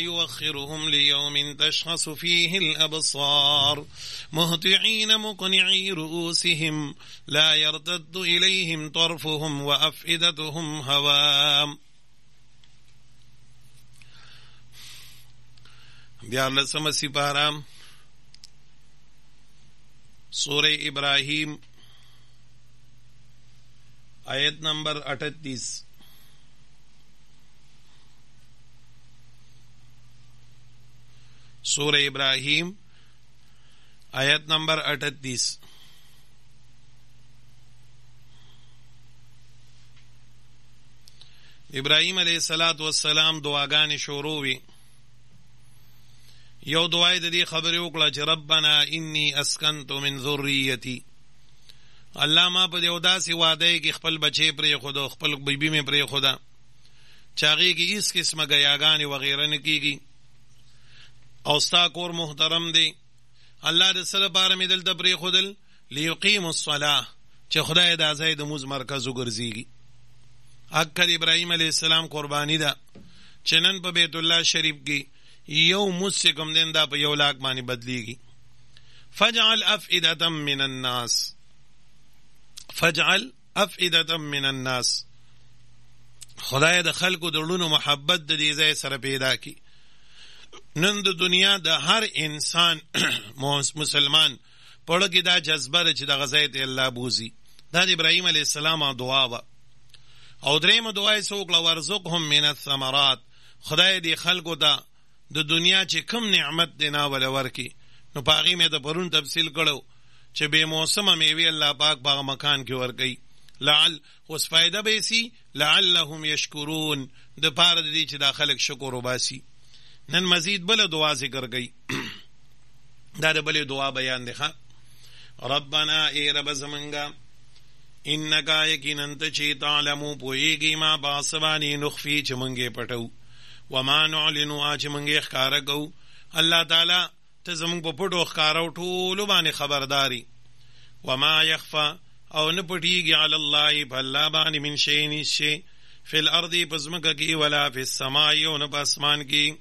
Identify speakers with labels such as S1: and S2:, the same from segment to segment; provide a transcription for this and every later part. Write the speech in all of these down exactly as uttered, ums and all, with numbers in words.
S1: يؤخرهم ليوم تشخص فيه الأبصار مهطعين مقنعي رؤوسهم لا يرتد إليهم طرفهم وأفئدتهم هواء. دیارلسم سپارہ سورہ ابراہیم آیت نمبر اٹھتیس. سورہ ابراہیم آیت نمبر اٹھتیس. ابراہیم علیہ الصلوۃ والسلام دعاګانې شروع وي. یو دعای د دې خبرې وکړه چې ربنا انی اسکنت من ذریتی، الله ما په یو داسې واده کې خپل بچی پرې خدا، خپل بیبي مې پرې خدا چې هغې کې هیڅ قسمه ګیاګانې وغیره نه کېږي او ستا کور محترم دی. الله د څه لپاره مې دلته پرې ښودل؟ لیقیموا الصلاة، چې خدای د ځای د مونځ مرکز وګرځېږي. اکل ابراهیم علیه السلام قربانی ده چې نن په بیت الله شریف کې یو مونځ چې کوم دی دا په یو لاک باندې بدلیږي. فجعل افئدة من الناس فجعل افئدة من الناس، خدای د خلکو د زړونو محبت د دې ځای سره پیدا کی. نن د دنیا د هر انسان مسلمان پړه کې دا جذبه ده چې د غزای ته الله بوزي. دا د ابراهیم علیه السلام دعا وه. او درېیمه دعا یې څه وکړه؟ وارزقهم من الثمرات، خدای دې خلکو ته د دنیا چې کوم نعمت دی ناوله ورکي. نو په هغې مې د پرون تفصیل کړو چې بې موسمه میوې الله پاک په هغه مکان کې ورکوي. لعل اوس فایده به یې سي لعلهم یشکرون، د پاره د دې چې دا خلک شکر وباسي. نن مزید بل دعا ذکر گئی. دا د بل دعا بیان دی. ربنا ای رب زمنگا انکا یقینا ته چې تعلمو پوهیږي ما باسوانی نخفی چې منګې پټو وما نعلنو چې منګې ښکاره کوو. الله تعالی ته زمونږ په پټو ښکارو ټولو باندې خبرداری. وما یخفا او نه پټیږي علی الله په الله باندې من شی نشي فی الارض په ځمکه کې ولا فی السماء او نه په اسمان کې.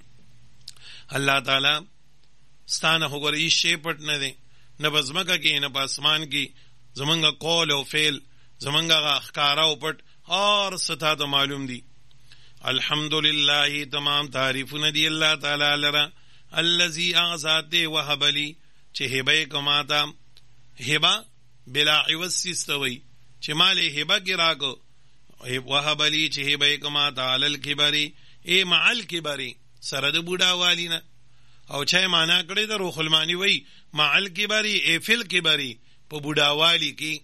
S1: الله تعالی ستانه خو ګورې هیڅ شی پټ نه دی، نه په ځمکه کې نه په اسمان کې. زمونږ قول او فعل، زمونږ هغه ښکاره او پټ هر څه تا ته معلوم دي. الحمدلله، تمام تعریفونه دي الله تعالی لره. الذي اغذات وهب لي، چې هبه کما تا هبه بلا عوض سیستوي چې مالې هبه کې راکو. وهب لي چې هبه کما تا علی الکبر ای مع الکبر، سره د بوډا والی نه. او چای معنا کړی د روح المانی وی مع الکبر ای فی الکبر، په بوډا والی کې.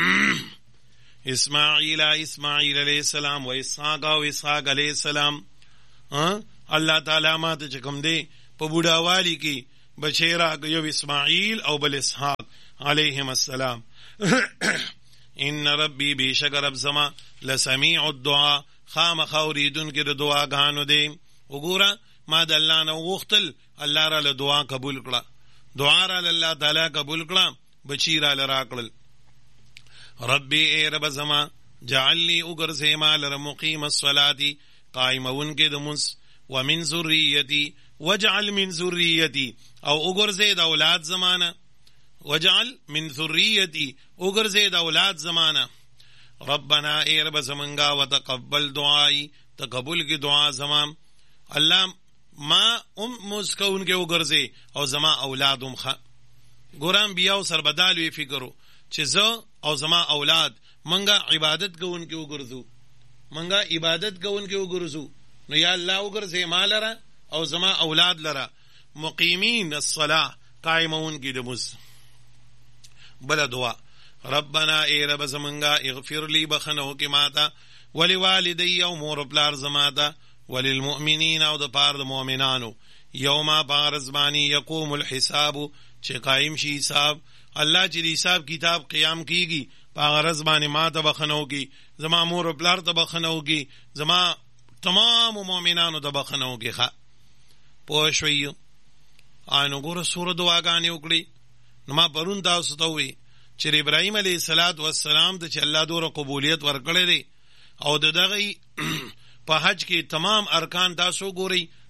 S1: اسماعیل اسماعیل علیہ السلام و اسحاق و اسحاق علیہ السلام. الله تعالی ما ته چې کوم دی په بوډا والی کې بچی راکړ، یو اسماعیل او بل اسحاق علیهم السلام. ان ربی بیشک رب زما لسمیع الدعا، خامخا اوریدونکی د دعاګانو دی. وګوره ما د الله نه وغوښتل، الله را له دعا قبول کړه، دعا را له الله تعالی قبول کړه، بچی را له راکړل. ربی ای رب زما جعلنی اگرزی ما لر مقیم الصلاة، قائمون کے دمس، ومن ذریتی وجعل من ذریتی، او اگرزی دا اولاد زمانہ، وجعل من ذریتی اگرزی دا اولاد زمانہ. ربنا ای رب زمنگا وتقبل دعائی، تقبل کی دعا زمان. اللہ ما ام مسکون کے اگرزی او زما اولادم خوا. گوران بیاو سربدالوی فکرو چې زه او زما اولاد منگا عبادت کوونکي وګرځو، منگا عبادت کوونکي وګرځو. نو یا الله وګرځې ما لره او زما اولاد لره مقیمین الصلاة، قائمونکي د مز. بل دعا ربنا ای رب زمنگا اغفر لی، بخنو کی ماتا، ولوالدی او مور پلار زماتا، وللمؤمنین او د پار د مؤمنانو، یوما پارزبانی یقوم الحساب، چې قائم شي حساب. الله چې حساب کتاب قیام کیږي په غرض باندې ما ته بخنو کی، زما مور پلار ته بخنو کی، زما تمام مؤمنانو ته بخنو کی. ښه پوه شوي؟ انو ګوره سوره دعاګانې وکړي. نو ما پرون تاسو ته وی چې ابراهیم علیه الصلاۃ والسلام ته چې الله دوره قبولیت ورکړی دی او د دغه په حج کې تمام ارکان تاسو ګورئ،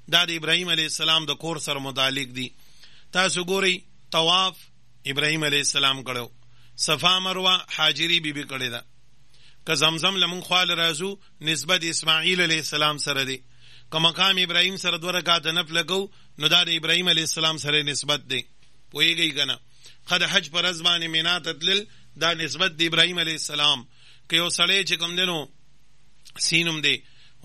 S1: دا د ابراهیم علیه السلام د کور سره متعلق دي. تاسو ګورئ طواف ابراهیم علیه السلام کړو، صفا مروه حاجری بیبي کړی ده. که زمزم لمون خواله رازو نسبت اسماعیل علیه السلام سره دی. که مقام ابراهیم سره دو رکعات نفل لګو نو دا د ابراهیم علیه السلام سره نسبت دی. پوهیږئ کنه؟ خد حج پر از باندې مینا ته تلل دا نسبت د ابراهیم علیه السلام. که یو سړی چې کوم دی نو سینم دی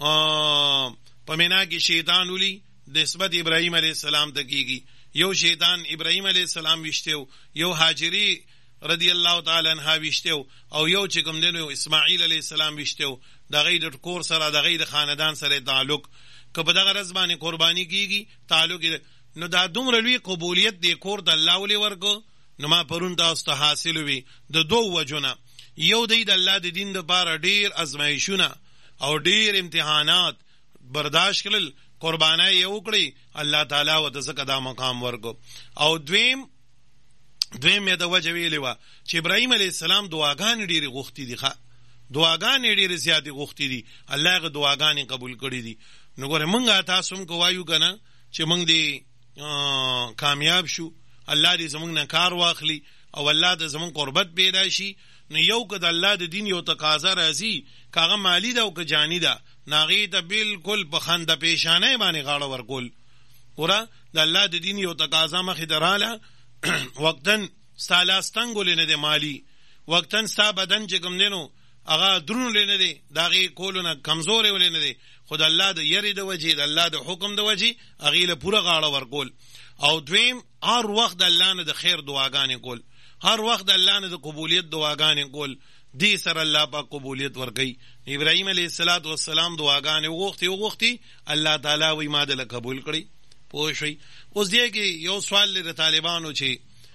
S1: په مینا کې شیطان ولی نسبت ابراهیم علیه السلام ته کیږي. یو شیطان ابراهیم علیه السلام وشتیو، یو حاجری رضی الله تعالی عنها وشتیو، او یو چې کوم دی نو اسماعیل علیه السلام وشتیو. د غي د کور سره د غي د خاندان سره تعلق که په دغه رز باندې قرباني کیږي تعلق نو دا دومره لوی قبولیت دی کور د الله ولي ورکو. نو ما پرون تاسو ته حاصل وي د دوه وجونه. یو دی د الله د دین لپاره ډیر ازمایښونه او ډیر امتحانات برداشت کړل، قربانای یو کړی، الله تعالی و د زکه دا مقام ورکو. او دویم دویم یې د وجه ویلې وه چې ابراهیم علیه السلام دعاګانې ډېرې غوښتي دي، ښه دعاګانې ډېرې زیاتې غوښتي دي، الله هغه دعاګانې قبول کړي دي. نو ګوره موږ تاسو هم که وایو که نه چې موږ دې کامیاب شو، الله دې زموږ نه کار واخلي او الله د زموږ قربت پیدا شي، نو یو که د الله د دین یو تقاضا راځي که هغه مالی ده او که جاني ده، نو هغې ته بلکل په خنده پیشانۍ باندې غاړه ورکول. ګوره د الله د دین یو تقاضا مخې ته راله، وقتاً ستا لاس تنګ نه دی مالی، وقتاً ستا بدن چې کوم دی نو هغه درون نه دی، د هغې کولو نه کمزوری ولې نه دی، خو د الله د یرې د وجې د الله د حکم د وجې هغې له پوره غاړه ورکول. او دویم هر وخت د الله نه د خیر دعاګانې کول، هر وخت د الله نه د قبولیت دعاګانې کول، دې سره الله پاک قبولیت ورکوي. ابراهیم علیه السلام دعاګانې وغوښتې وغوښتې الله تعالی وایي ما دله قبول کړئ. پوه شئ؟ اوس دې کې یو سوال لري طالبانو چې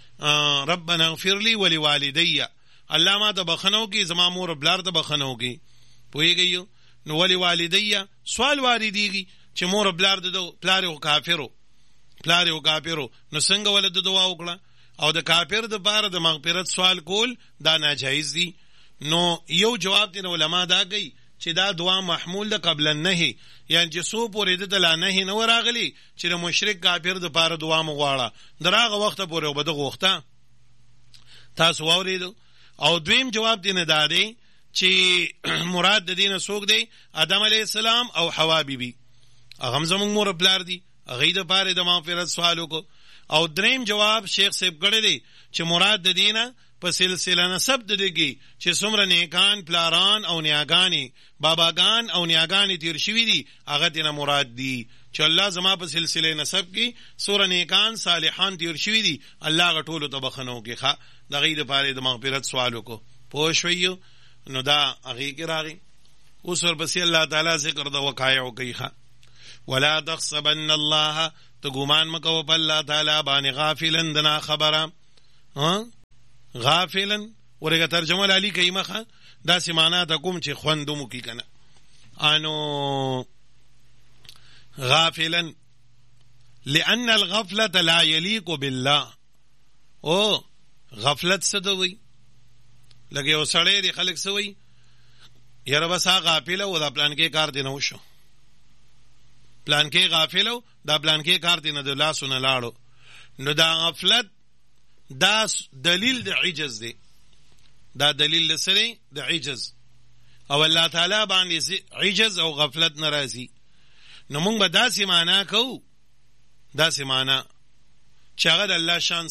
S1: ربنا اغفر لي ولوالدي، الله ما ته بخښنه وکړي، زما مور بلار ته بخښنه وکړي. پوهېږئ؟ نو ولوالدي سوال واردېږي چې مور بلار د پلار یو کافرو پلار یو کافرو نو څنګه ولې د دعا وکړه؟ او د کافر دپاره د مغفرت سوال کول دا ناجایز دي. نو یو جواب دی علما دا کوي چې دا دعا محمول ده قبل النهي، یعنی چې څو پورې د لا نهي نه وراغلی چې د مشرک کافر دپاره دعا مو غواړه، در هغه وخته پورې به ده غوښته. تاسو واورېدو؟ او دویم جواب دی نه دا دی چې مراد د دې نه څوک دی؟ آدم علیه السلام او حوا بیبي، هغه هم زموږ مور پلار دي، هغې دپاره د مغفرت سوال وکړو. او دریم جواب شیخ صاحب کړی دی چې مراد د دې نه په سلسله نسب د دې کې چې څومره نیکان پلاران او نیاګانې باباګان او نیاګانې تیر شوي دي هغه ترې نه مراد دي چې الله زما په سلسله نسب کې څومره نیکان صالحان تیر شوي دي الله هغه ټولو ته بخښنه وکړي، ښه د هغې دپاره د مغفرت سوال وکړو. پوه شوئ؟ نو دا هغې کې راغی. اوس ورپسې الله تعالی ذکر د وقایعو کوي، ښه ولا تحسبن الله، ته ګمان مه کوه په الله تعالی باندې غافلا د ناخبره. غافلا ورګه ترجمه لالی کوي مخه داسې معنا ته کوم چې خوند مو کی کنه. انو غافلا لأن الغفلة لا يليق بالله. او غفلت څه ته وایي؟ لکه یو سړی دی خلک څه وایي؟ یاره بس هغه غافل و دا پلان کې کار دی نه وشو، پلان کې غافل و دا پلان کې کار دی نه د لاسو نه لاړو. نو دا غفلت دا دلیل د عجز دی، دا دلیل د سره د عجز، او الله تعالی باندې عجز او غفلت ناراضي. نو موږ به داسې معنا کوو، داسې معنا چې هغه د الله شان